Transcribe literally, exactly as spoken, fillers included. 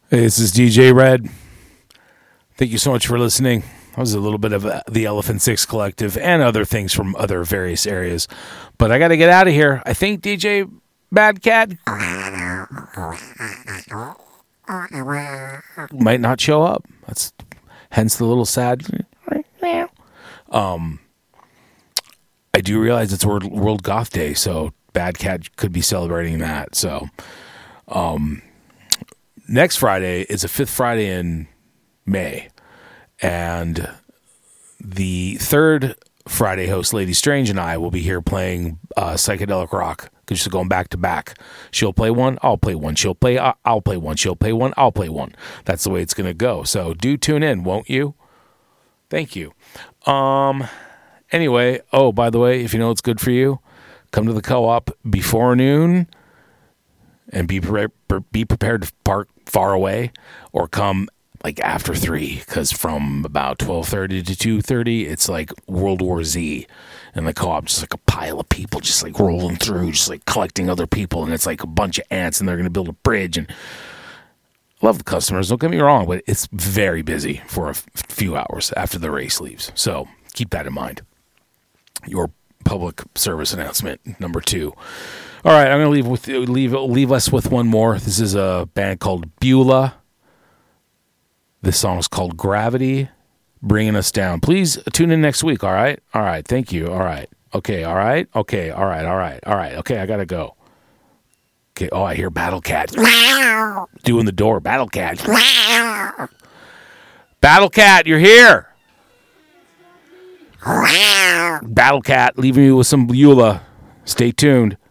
Hey, this is D J Red. Thank you so much for listening. That was a little bit of uh, the Elephant Six Collective and other things from other various areas. But I got to get out of here. I think D J Bad Cat might not show up. That's hence the little sad. Um, I do realize it's World, World Goth Day, so Bad Cat could be celebrating that. So, um, next Friday is a fifth Friday in May, and the third Friday host, Lady Strange, and I will be here playing uh, psychedelic rock. Just going back to back. She'll play one, I'll play one. She'll play, uh, I'll play one. She'll play one, I'll play one. That's the way it's going to go. So do tune in, won't you? Thank you. Um. Anyway, oh, by the way, if you know what's good for you, come to the co-op before noon and be pre- be prepared to park far away, or come like after three, because from about twelve thirty to two thirty, it's like World War Z, and the co-op just like a pile of people just like rolling through, just like collecting other people, and it's like a bunch of ants, and they're going to build a bridge. And I love the customers, don't get me wrong, but it's very busy for a f- few hours after the race leaves, so keep that in mind. Your public service announcement number two. All right, I'm going to leave with leave leave us with one more. This is a band called Beulah. This song is called Gravity, bringing us down. Please tune in next week, all right? All right, thank you. All right. Okay, all right? Okay, all right, all right, all right. Okay, I got to go. Okay, oh, I hear Battle Cat. Doing the door, Battle Cat. Battle Cat, you're here. Battle Cat, leaving you with some Beulah. Stay tuned.